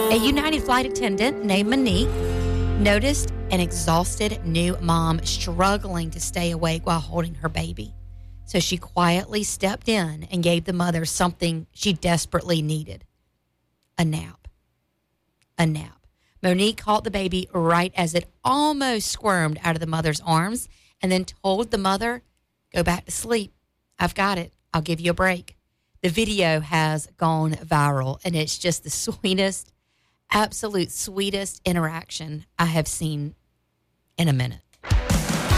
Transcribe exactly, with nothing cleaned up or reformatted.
A United flight attendant named Monique noticed an exhausted new mom struggling to stay awake while holding her baby. So she quietly stepped in and gave the mother something she desperately needed. A nap. A nap. Monique caught the baby right as it almost squirmed out of the mother's arms and then told the mother, "Go back to sleep. I've got it. I'll give you a break." The video has gone viral, and it's just the sweetest, absolute sweetest interaction I have seen in a minute.